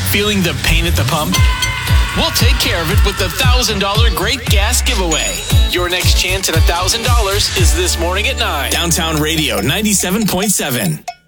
Feeling the pain at the pump? We'll take care of it with the $1,000 Great Gas Giveaway. Your next chance at $1,000 is this morning at 9. Downtown Radio 97.7.